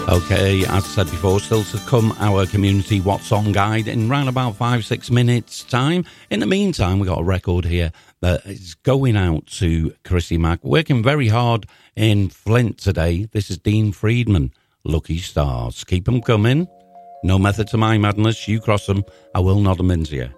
Okay, as I said before, still to come our community What Song Guide in round about 5-6 minutes time. In the meantime, we got a record here that is going out to Chrissy Mack, working very hard in Flint today. This is Dean Friedman, Lucky Stars. Keep them coming. No method to my madness. You cross them, I will nod them into you.